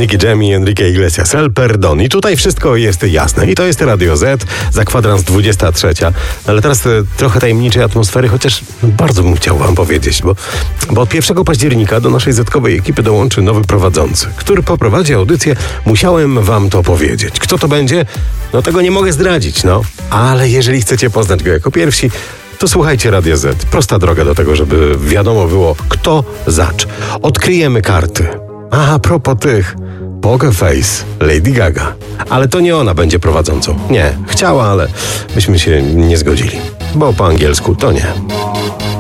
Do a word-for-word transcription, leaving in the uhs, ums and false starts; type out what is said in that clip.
Nicky Jam i Enrique Iglesias, El Perdón. I tutaj wszystko jest jasne. I to jest Radio Z, za kwadrans dwudziesta trzecia. Ale teraz e, trochę tajemniczej atmosfery, chociaż bardzo bym chciał wam powiedzieć, bo, bo od pierwszego października do naszej zetkowej ekipy dołączy nowy prowadzący, który poprowadzi audycję. Musiałem wam to powiedzieć. Kto to będzie? No tego nie mogę zdradzić, no. Ale jeżeli chcecie poznać go jako pierwsi, to słuchajcie Radio Z. Prosta droga do tego, żeby wiadomo było, kto zacz. Odkryjemy karty. A, a propos tych, Poker Face, Lady Gaga. Ale to nie ona będzie prowadzącą. Nie, chciała, ale myśmy się nie zgodzili. Bo po angielsku to nie.